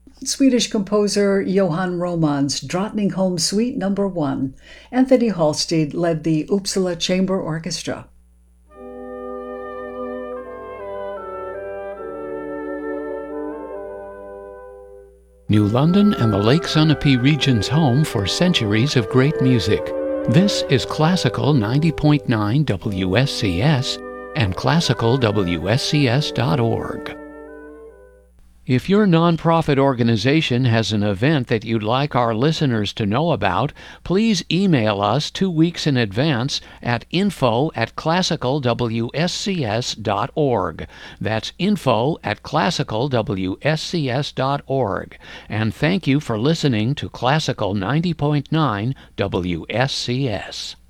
Swedish composer Johann Romann's Drottningholm Suite No. 1. Anthony Halstead led the Uppsala Chamber Orchestra. New London and the Lake Sunapee region's home for centuries of great music. This is Classical 90.9 WSCS and classicalwscs.org. If your nonprofit organization has an event that you'd like our listeners to know about, please email us 2 weeks in advance at info@classicalwscs.org. That's info@classicalwscs.org. And thank you for listening to Classical 90.9 WSCS.